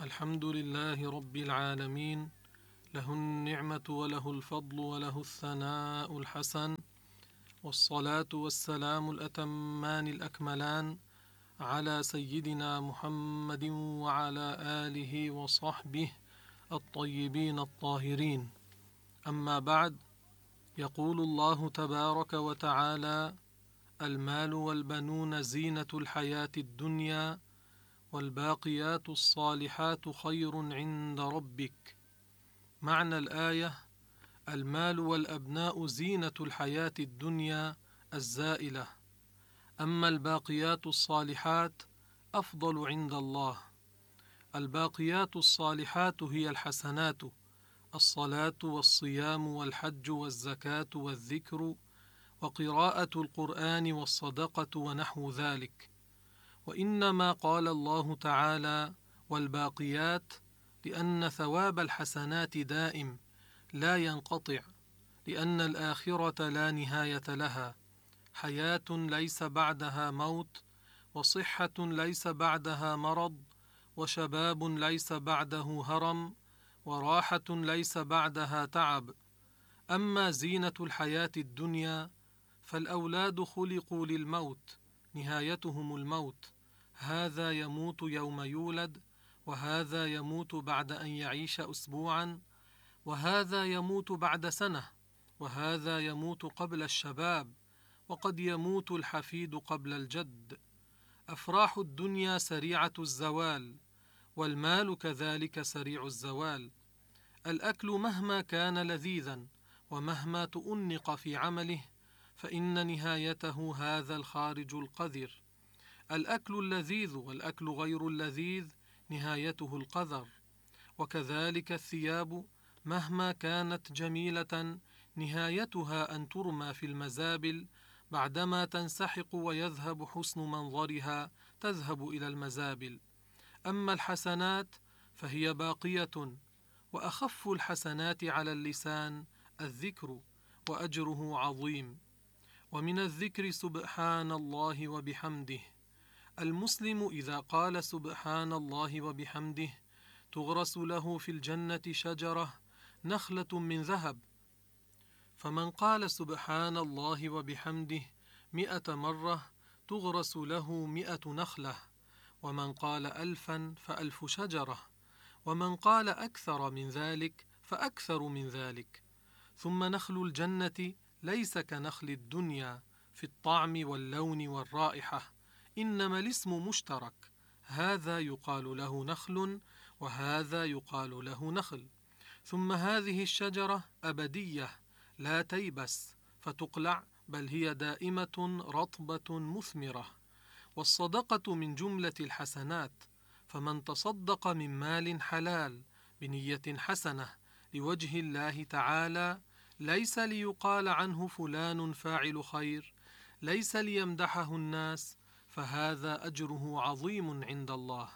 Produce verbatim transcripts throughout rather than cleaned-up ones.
الحمد لله رب العالمين، له النعمة وله الفضل وله الثناء الحسن، والصلاة والسلام الأتمان الأكملان على سيدنا محمد وعلى آله وصحبه الطيبين الطاهرين. أما بعد، يقول الله تبارك وتعالى: المال والبنون زينة الحياة الدنيا والباقيات الصالحات خير عند ربك. معنى الآية: المال والأبناء زينة الحياة الدنيا الزائلة، أما الباقيات الصالحات أفضل عند الله. الباقيات الصالحات هي الحسنات: الصلاة والصيام والحج والزكاة والذكر وقراءة القرآن والصدقة ونحو ذلك. وإنما قال الله تعالى والباقيات لأن ثواب الحسنات دائم لا ينقطع، لأن الآخرة لا نهاية لها، حياة ليس بعدها موت، وصحة ليس بعدها مرض، وشباب ليس بعده هرم، وراحة ليس بعدها تعب. أما زينة الحياة الدنيا فالأولاد خلقوا للموت، نهايتهم الموت، هذا يموت يوم يولد، وهذا يموت بعد أن يعيش أسبوعا، وهذا يموت بعد سنة، وهذا يموت قبل الشباب، وقد يموت الحفيد قبل الجد. أفراح الدنيا سريعة الزوال، والمال كذلك سريع الزوال. الأكل مهما كان لذيذا ومهما تؤنق في عمله فإن نهايته هذا الخارج القذر. الأكل اللذيذ والأكل غير اللذيذ نهايته القذر. وكذلك الثياب مهما كانت جميلة نهايتها أن ترمى في المزابل، بعدما تنسحق ويذهب حسن منظرها تذهب إلى المزابل. أما الحسنات فهي باقية، وأخف الحسنات على اللسان الذكر، وأجره عظيم. ومن الذكر سبحان الله وبحمده. المسلم إذا قال سبحان الله وبحمده تغرس له في الجنة شجرة نخلة من ذهب. فمن قال سبحان الله وبحمده مئة مرة تغرس له مئة نخلة، ومن قال ألفا فألف شجرة، ومن قال أكثر من ذلك فأكثر من ذلك. ثم نخل الجنة ليس كنخل الدنيا في الطعم واللون والرائحة، إنما الاسم مشترك، هذا يقال له نخل وهذا يقال له نخل. ثم هذه الشجرة أبدية لا تيبس فتقلع، بل هي دائمة رطبة مثمرة. والصدقة من جملة الحسنات، فمن تصدق من مال حلال بنية حسنة لوجه الله تعالى، ليس ليقال عنه فلان فاعل خير، ليس ليمدحه الناس، فهذا أجره عظيم عند الله.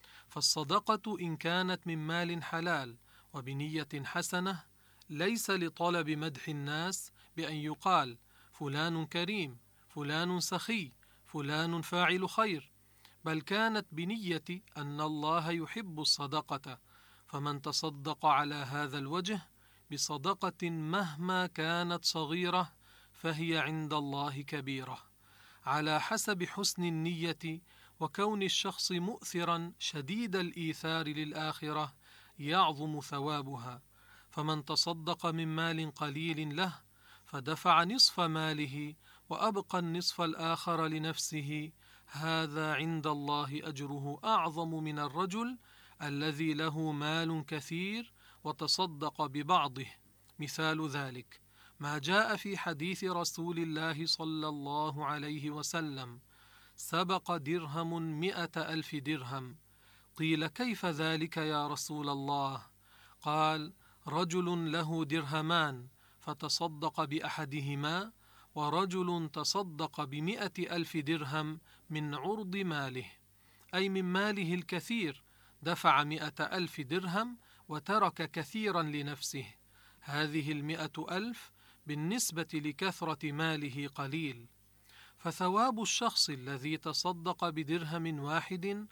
فالصدقة إن كانت من مال حلال وبنية حسنة ليس لطلب مدح الناس بأن يقال فلان كريم، فلان سخي، فلان فاعل خير، بل كانت بنية أن الله يحب الصدقة، فمن تصدق على هذا الوجه بصدقة مهما كانت صغيرة فهي عند الله كبيرة، على حسب حسن النية وكون الشخص مؤثرا شديد الإيثار للآخرة يعظم ثوابها. فمن تصدق من مال قليل له فدفع نصف ماله وأبقى النصف الآخر لنفسه، هذا عند الله أجره أعظم من الرجل الذي له مال كثير وتصدق ببعضه. مثال ذلك ما جاء في حديث رسول الله صلى الله عليه وسلم: سبق درهم مئة ألف درهم. قيل: كيف ذلك يا رسول الله؟ قال: رجل له درهمان فتصدق بأحدهما، ورجل تصدق بمئة ألف درهم من عرض ماله، أي من ماله الكثير، دفع مئة ألف درهم وترك كثيرا لنفسه. هذه المئة ألف بالنسبة لكثرة ماله قليل. فثواب الشخص الذي تصدق بدرهم واحد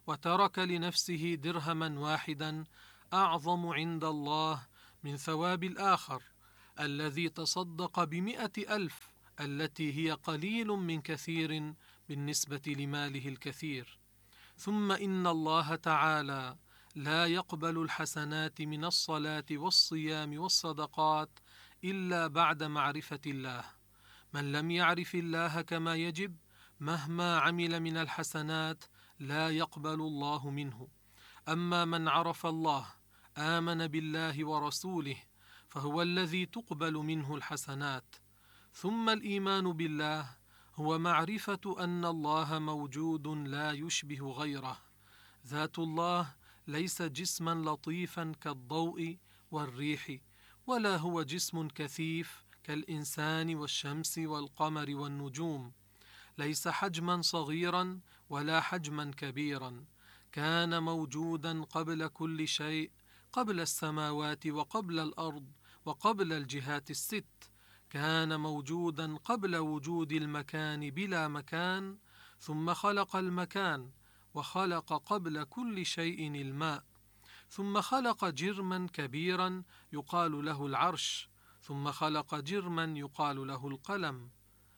وترك لنفسه درهما واحدا أعظم عند الله من ثواب الآخر الذي تصدق بمئة ألف، التي هي قليل من كثير بالنسبة لماله الكثير. ثم إن الله تعالى لا يقبل الحسنات من الصلاة والصيام والصدقات إلا بعد معرفة الله. من لم يعرف الله كما يجب مهما عمل من الحسنات لا يقبل الله منه. أما من عرف الله آمن بالله ورسوله فهو الذي تقبل منه الحسنات. ثم الإيمان بالله هو معرفة أن الله موجود لا يشبه غيره. ذات الله ليس جسما لطيفا كالضوء والريح، ولا هو جسم كثيف كالإنسان والشمس والقمر والنجوم. ليس حجما صغيرا ولا حجما كبيرا. كان موجودا قبل كل شيء، قبل السماوات وقبل الأرض وقبل الجهات الست. كان موجودا قبل وجود المكان بلا مكان، ثم خلق المكان، وخلق قبل كل شيء الماء، ثم خلق جرما كبيرا يقال له العرش، ثم خلق جرما يقال له القلم.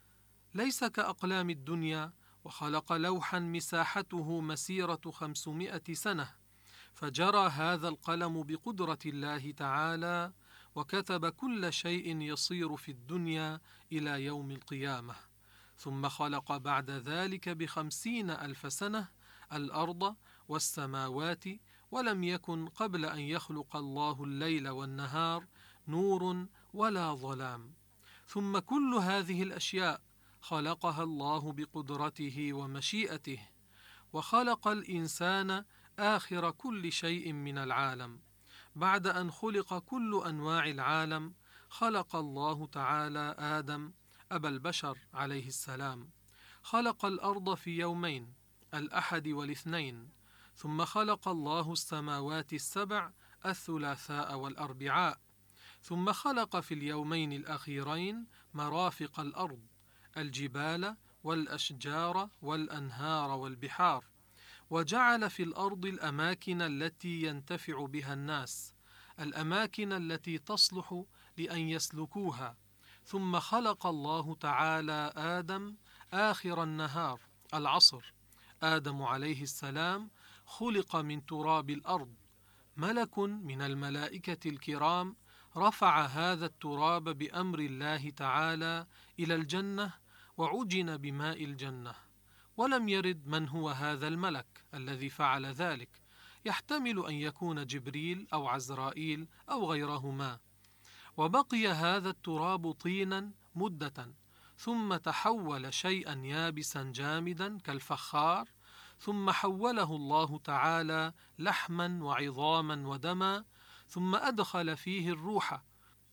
ليس كأقلام الدنيا، وخلق لوحا مساحته مسيرة خمسمائة سنة، فجرى هذا القلم بقدرة الله تعالى وكتب كل شيء يصير في الدنيا إلى يوم القيامة. ثم خلق بعد ذلك بخمسين ألف سنة الأرض والسماوات، ولم يكن قبل أن يخلق الله الليل والنهار نور ولا ظلام. ثم كل هذه الأشياء خلقها الله بقدرته ومشيئته. وخلق الإنسان آخر كل شيء من العالم. بعد أن خلق كل أنواع العالم خلق الله تعالى آدم أبا البشر عليه السلام. خلق الأرض في يومين، الأحد والاثنين. ثم خلق الله السماوات السبع الثلاثاء والأربعاء. ثم خلق في اليومين الأخيرين مرافق الأرض، الجبال والأشجار والأنهار والبحار. وجعل في الأرض الأماكن التي ينتفع بها الناس، الأماكن التي تصلح لأن يسلكوها. ثم خلق الله تعالى آدم آخر النهار، العصر. آدم عليه السلام خلق من تراب الأرض. ملك من الملائكة الكرام رفع هذا التراب بأمر الله تعالى إلى الجنة وعجن بماء الجنة. ولم يرد من هو هذا الملك الذي فعل ذلك، يحتمل أن يكون جبريل أو عزرائيل أو غيرهما. وبقي هذا التراب طينا مدة، ثم تحول شيئا يابسا جامدا كالفخار، ثم حوله الله تعالى لحما وعظاما ودما، ثم أدخل فيه الروح،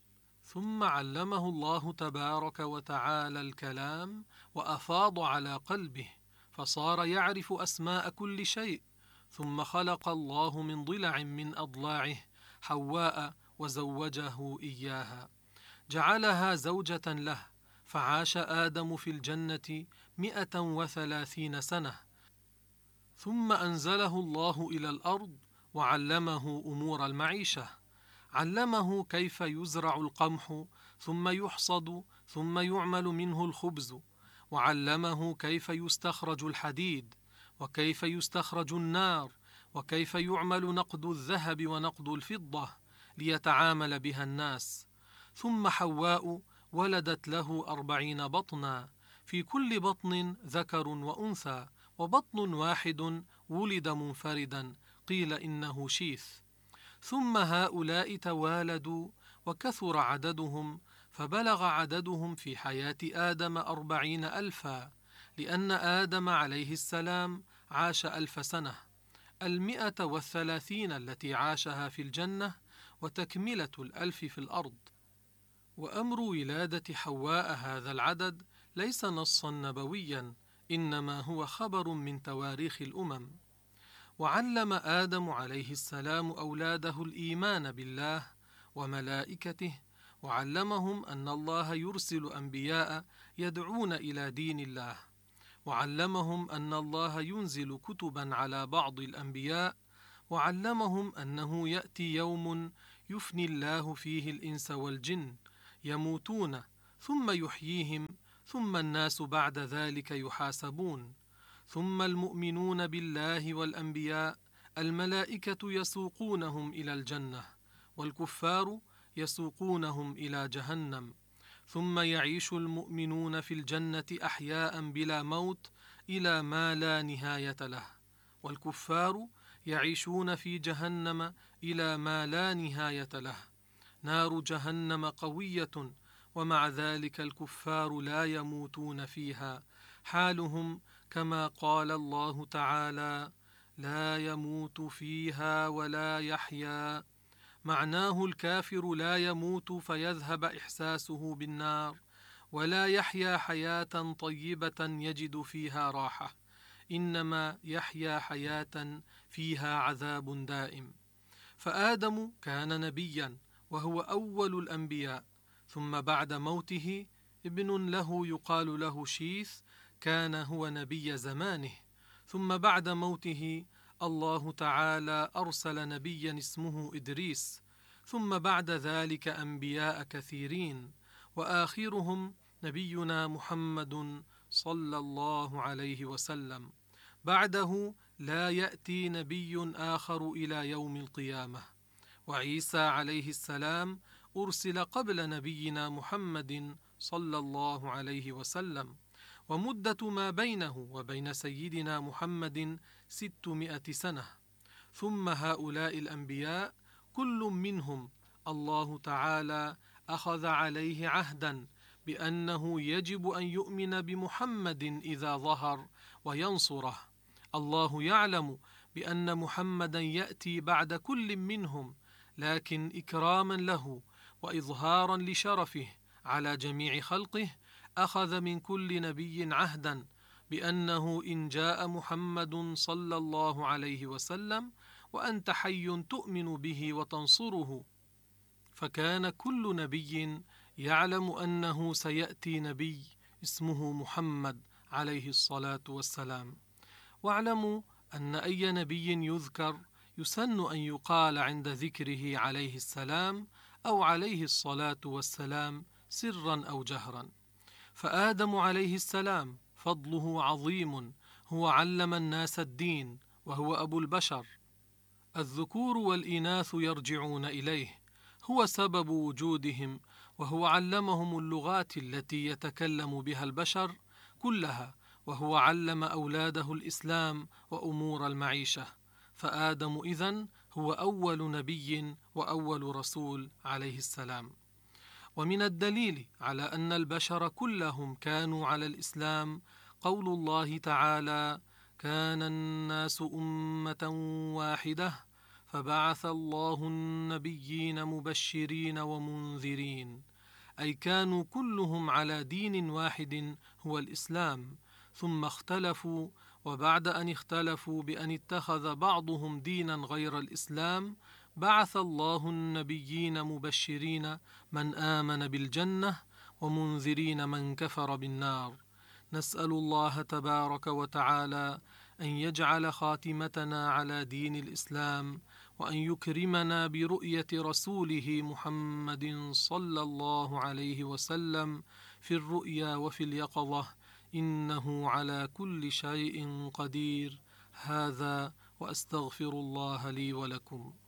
ثم علمه الله تبارك وتعالى الكلام وأفاض على قلبه، فصار يعرف أسماء كل شيء. ثم خلق الله من ضلع من أضلاعه حواء وزوجه إياها، جعلها زوجة له، فعاش آدم في الجنة مئة وثلاثين سنة. ثم أنزله الله إلى الأرض وعلمه أمور المعيشة. علمه كيف يزرع القمح ثم يحصد ثم يعمل منه الخبز، وعلمه كيف يستخرج الحديد، وكيف يستخرج النار، وكيف يعمل نقد الذهب ونقد الفضة ليتعامل بها الناس. ثم حواء ولدت له أربعين بطنا، في كل بطن ذكر وأنثى، وبطن واحد ولد منفردا، قيل إنه شيث. ثم هؤلاء توالدوا وكثر عددهم، فبلغ عددهم في حياة آدم أربعين ألفا، لأن آدم عليه السلام عاش ألف سنة، المئة والثلاثين التي عاشها في الجنة، وتكملة الألف في الأرض. وأمر ولادة حواء هذا العدد ليس نصا نبويا، إنما هو خبر من تواريخ الأمم. وعلم آدم عليه السلام أولاده الإيمان بالله وملائكته، وعلمهم أن الله يرسل أنبياء يدعون إلى دين الله. وعلمهم أن الله ينزل كتبا على بعض الأنبياء، وعلمهم أنه يأتي يوم يفني الله فيه الإنس والجن، يموتون ثم يحييهم، ثم الناس بعد ذلك يحاسبون. ثم المؤمنون بالله والأنبياء الملائكة يسوقونهم إلى الجنة، والكفار يسوقونهم إلى جهنم. ثم يعيش المؤمنون في الجنة أحياء بلا موت إلى ما لا نهاية له، والكفار يعيشون في جهنم إلى ما لا نهاية له. نار جهنم قوية، ومع ذلك الكفار لا يموتون فيها، حالهم كما قال الله تعالى: لا يموت فيها ولا يحيا. معناه الكافر لا يموت فيذهب إحساسه بالنار، ولا يحيا حياة طيبة يجد فيها راحة، إنما يحيا حياة فيها عذاب دائم. فآدم كان نبيا وهو أول الأنبياء، ثم بعد موته ابن له يقال له شيث كان هو نبي زمانه، ثم بعد موته الله تعالى أرسل نبيا اسمه إدريس، ثم بعد ذلك أنبياء كثيرين، وآخرهم نبينا محمد صلى الله عليه وسلم. بعده لا يأتي نبي آخر إلى يوم القيامة. وعيسى عليه السلام أرسل قبل نبينا محمد صلى الله عليه وسلم، ومدة ما بينه وبين سيدنا محمد ستمائة سنة. ثم هؤلاء الأنبياء كل منهم الله تعالى أخذ عليه عهدا بأنه يجب أن يؤمن بمحمد إذا ظهر وينصره. الله يعلم بأن محمدا يأتي بعد كل منهم، لكن إكراما له وإظهارا لشرفه على جميع خلقه أخذ من كل نبي عهدا بأنه إن جاء محمد صلى الله عليه وسلم وأنت حي تؤمن به وتنصره. فكان كل نبي يعلم أنه سيأتي نبي اسمه محمد عليه الصلاة والسلام. واعلموا أن أي نبي يذكر يسن أن يقال عند ذكره عليه السلام أو عليه الصلاة والسلام سرا أو جهرا. فآدم عليه السلام فضله عظيم، هو علم الناس الدين، وهو أبو البشر. الذكور والإناث يرجعون إليه، هو سبب وجودهم، وهو علمهم اللغات التي يتكلم بها البشر كلها، وهو علم أولاده الإسلام وأمور المعيشة. فآدم إذن هو أول نبي وأول رسول عليه السلام. ومن الدليل على أن البشر كلهم كانوا على الإسلام قول الله تعالى: كان الناس أمة واحدة فبعث الله النبيين مبشرين ومنذرين، أي كانوا كلهم على دين واحد هو الإسلام، ثم اختلفوا، وبعد أن اختلفوا بأن اتخذ بعضهم دينا غير الإسلام بعث الله النبيين مبشرين من آمن بالجنة ومنذرين من كفر بالنار. نسأل الله تبارك وتعالى أن يجعل خاتمتنا على دين الإسلام، وأن يكرمنا برؤية رسوله محمد صلى الله عليه وسلم في الرؤيا وفي اليقظة، إنه على كل شيء قدير. هذا وأستغفر الله لي ولكم.